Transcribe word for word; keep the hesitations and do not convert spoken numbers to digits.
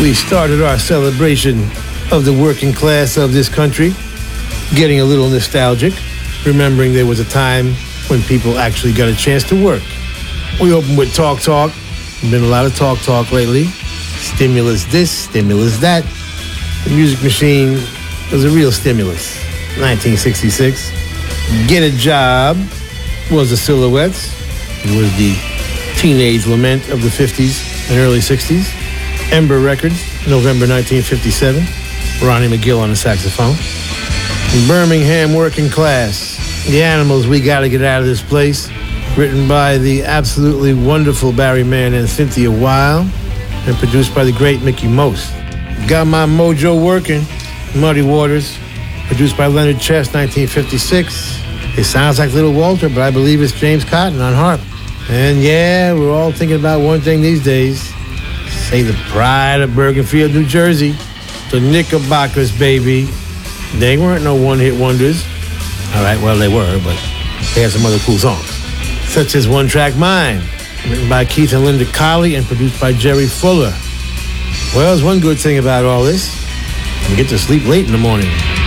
We started our celebration of the working class of this country, getting a little nostalgic, remembering there was a time when people actually got a chance to work. We opened with Talk Talk. There's been a lot of Talk Talk lately. Stimulus this, stimulus that. The Music Machine was a real stimulus. nineteen sixty-six. Get a Job was the Silhouettes. It was the teenage lament of the fifties and early sixties. Ember Records, November nineteen fifty-seven. Ronnie McGill on the saxophone. Birmingham Working Class, The Animals, We Gotta Get Out of This Place, written by the absolutely wonderful Barry Mann and Cynthia Weil, and produced by the great Mickey Most. Got My Mojo Working, Muddy Waters, produced by Leonard Chess, nineteen fifty-six. It sounds like Little Walter, but I believe it's James Cotton on harp. And yeah, we're all thinking about one thing these days. Say the pride of Bergenfield, New Jersey, the Knickerbockers, baby. They weren't no one-hit wonders. All right, well, they were, but they had some other cool songs, such as One Track Mind, written by Keith and Linda Colley and produced by Jerry Fuller. Well, there's one good thing about all this. You get to sleep late in the morning.